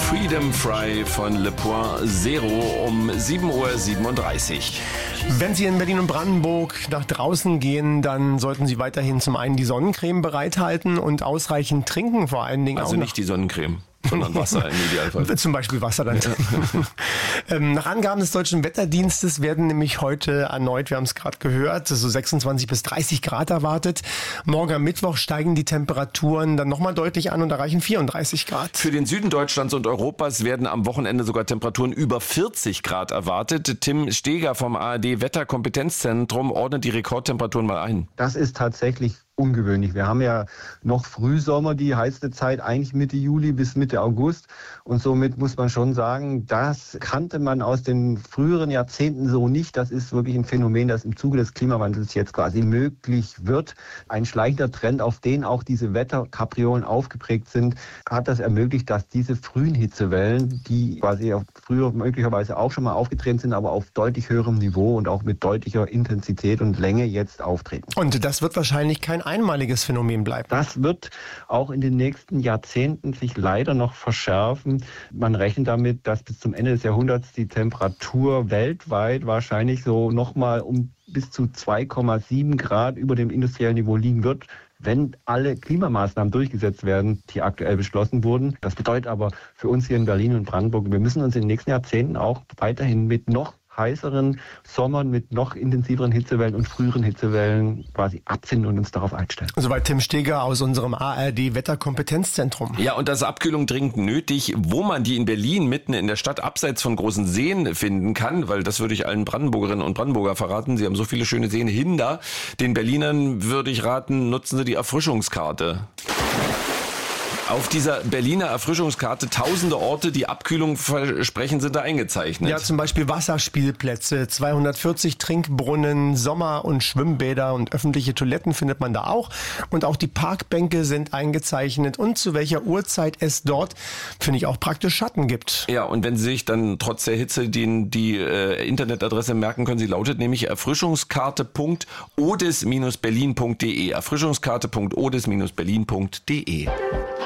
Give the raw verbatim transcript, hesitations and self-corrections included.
Freedom Fry von Le Point Zero um sieben Uhr siebenunddreißig. Wenn Sie in Berlin und Brandenburg nach draußen gehen, dann sollten Sie weiterhin zum einen die Sonnencreme bereithalten und ausreichend trinken, vor allen Dingen Also auch nicht die Sonnencreme, sondern Wasser im Idealfall. Zum Beispiel Wasser dann. ähm, nach Angaben des Deutschen Wetterdienstes werden nämlich heute erneut, wir haben es gerade gehört, so sechsundzwanzig bis dreißig Grad erwartet. Morgen am Mittwoch steigen die Temperaturen dann nochmal deutlich an und erreichen vierunddreißig Grad. Für den Süden Deutschlands und Europas werden am Wochenende sogar Temperaturen über vierzig Grad erwartet. Tim Steger vom A R D Wetterkompetenzzentrum ordnet die Rekordtemperaturen mal ein. Das ist tatsächlich ungewöhnlich. Wir haben ja noch Frühsommer, die heiße Zeit, eigentlich Mitte Juli bis Mitte August. Und somit muss man schon sagen, das kannte man aus den früheren Jahrzehnten so nicht. Das ist wirklich ein Phänomen, das im Zuge des Klimawandels jetzt quasi möglich wird. Ein schleichender Trend, auf den auch diese Wetterkapriolen aufgeprägt sind, hat das ermöglicht, dass diese frühen Hitzewellen, die quasi früher möglicherweise auch schon mal aufgetreten sind, aber auf deutlich höherem Niveau und auch mit deutlicher Intensität und Länge jetzt auftreten. Und das wird wahrscheinlich kein einmaliges Phänomen bleiben. Das wird auch in den nächsten Jahrzehnten sich leider noch verschärfen. Man rechnet damit, dass bis zum Ende des Jahrhunderts die Temperatur weltweit wahrscheinlich so nochmal um bis zu zwei Komma sieben Grad über dem industriellen Niveau liegen wird, wenn alle Klimamaßnahmen durchgesetzt werden, die aktuell beschlossen wurden. Das bedeutet aber für uns hier in Berlin und Brandenburg, wir müssen uns in den nächsten Jahrzehnten auch weiterhin mit noch heißeren Sommern mit noch intensiveren Hitzewellen und früheren Hitzewellen quasi abfinden und uns darauf einstellen. Soweit Tim Steger aus unserem A R D Wetterkompetenzzentrum. Ja, und das ist Abkühlung dringend nötig. Wo man die in Berlin mitten in der Stadt abseits von großen Seen finden kann, weil das würde ich allen Brandenburgerinnen und Brandenburger verraten, sie haben so viele schöne Seen hinter. Den Berlinern würde ich raten, nutzen Sie die Erfrischungskarte. Auf dieser Berliner Erfrischungskarte tausende Orte, die Abkühlung versprechen, sind da eingezeichnet. Ja, zum Beispiel Wasserspielplätze, zweihundertvierzig Trinkbrunnen, Sommer- und Schwimmbäder und öffentliche Toiletten findet man da auch. Und auch die Parkbänke sind eingezeichnet und zu welcher Uhrzeit es dort, finde ich, auch praktisch Schatten gibt. Ja, und wenn Sie sich dann trotz der Hitze die, die äh, Internetadresse merken können, sie lautet nämlich erfrischungskarte punkt odes Bindestrich berlin punkt de. erfrischungskarte punkt odes Bindestrich berlin punkt de.